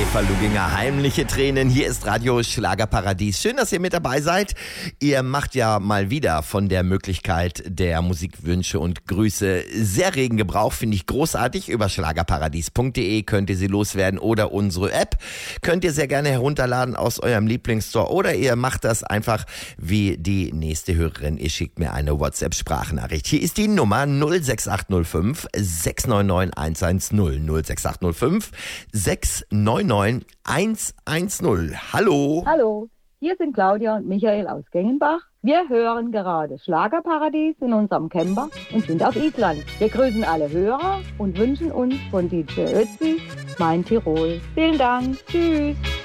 Eva Luginger, heimliche Tränen. Hier ist Radio Schlagerparadies. Schön, dass ihr mit dabei seid. Ihr macht ja mal wieder von der Möglichkeit der Musikwünsche und Grüße sehr regen Gebrauch. Finde ich großartig. Über schlagerparadies.de könnt ihr sie loswerden oder unsere App könnt ihr sehr gerne herunterladen aus eurem Lieblingsstore. Oder ihr macht das einfach wie die nächste Hörerin. Ihr schickt mir eine WhatsApp-Sprachnachricht. Hier ist die Nummer 06805 699 110. 06805 699 110. Hallo. Hallo, hier sind Claudia und Michael aus Gengenbach. Wir hören gerade Schlagerparadies in unserem Camper und sind auf Island. Wir grüßen alle Hörer und wünschen uns von DJ Ötzi mein Tirol. Vielen Dank. Tschüss.